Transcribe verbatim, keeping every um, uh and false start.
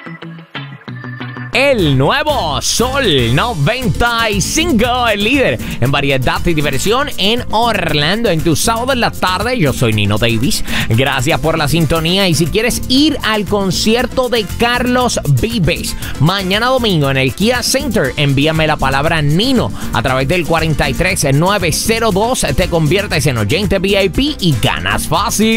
El nuevo Sol noventa y cinco, el líder en variedad y diversión en Orlando. En tu sábado en la tarde, yo soy Nino Davis. Gracias por la sintonía. Y si quieres ir al concierto de Carlos Vives mañana domingo en el Kia Center, envíame la palabra Nino a través del cuatro tres nueve cero dos. Te conviertes en oyente V I P y ganas fácil.